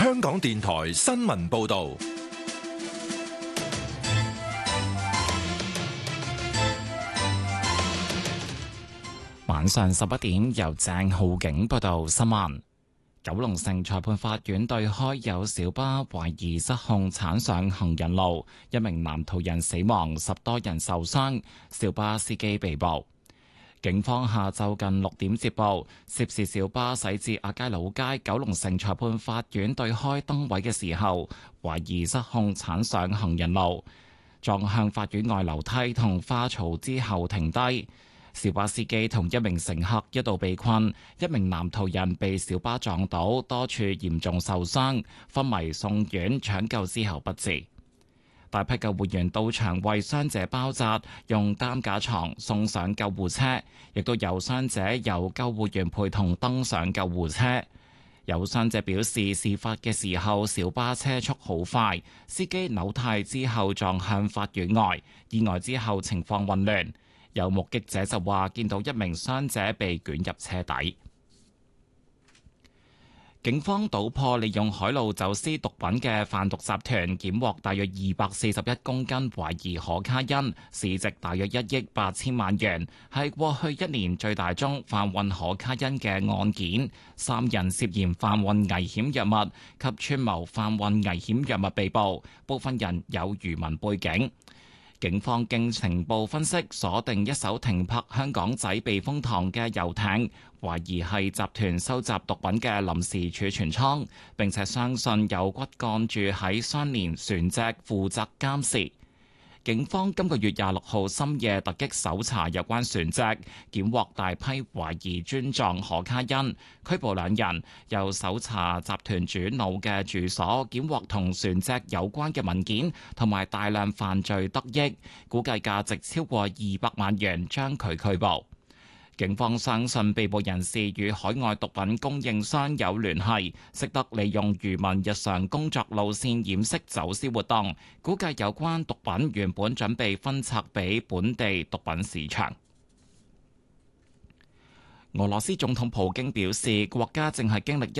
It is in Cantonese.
香港電台新聞報道。 晚上11點，由鄭浩景報道新聞。九龍城裁判法院對開有小巴懷疑失控鏟上行人路，一名男途人死亡，10多人受傷，小巴司機被捕。警方下晝近6點接報，涉事小巴駛至亞皆老街九龍城裁判法院對開燈位嘅時候，懷疑失控鏟上行人路，撞向法院外樓梯同花槽之後停低。小巴司機同一名乘客一度被困，一名男途人被小巴撞倒，多處嚴重受傷，昏迷送院搶救之後不治。大批救護員到場為傷者包紮，用擔架床送上救護車，亦都有傷者由救護員陪同登上救護車。有傷者表示，事發嘅時候小巴車速好快，司機扭軚之後撞向法院外，意外之後情況混亂。有目擊者就話見到一名傷者被捲入車底。警方搗破利用海路走私毒品嘅販毒集團，檢獲大約241公斤懷疑可卡因，市值大約1億8千萬元，係過去1年最大宗販運可卡因嘅案件。3人涉嫌販運危險藥物及串謀販運危險藥物被捕，部分人有漁民背景。警方經情報分析，鎖定一艘停泊香港仔避風塘嘅遊艇，懷疑係集團收集毒品嘅臨時儲存倉，並且相信有骨幹住喺相連船隻負責監視。警方今個月26號深夜突擊搜查有關船隻，檢獲大批懷疑磚狀可卡因，拘捕2人。又搜查集團主腦嘅住所，檢獲同船隻有關嘅文件，同埋大量犯罪得益，估計價值超過200萬元，將佢拘捕。警方相信被捕人士與海外毒品供應商有聯繫，識得利用漁民日常工作路線掩飾走私活動，估計有關毒品原本準備分拆俾本地毒品市場。俄羅斯總統普京表示，國家正係經歷